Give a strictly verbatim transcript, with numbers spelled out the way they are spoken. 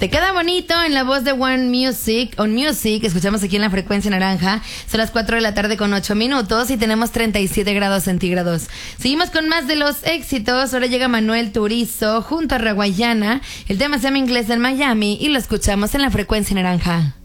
Te queda bonito en la voz de One Music, On Music, escuchamos aquí en la frecuencia naranja. Son las cuatro de la tarde con ocho minutos y tenemos treinta y siete grados centígrados. Seguimos con más de los éxitos. Ahora llega Manuel Turizo junto a Raguayana. El tema se llama Inglés en Miami y lo escuchamos en la frecuencia naranja.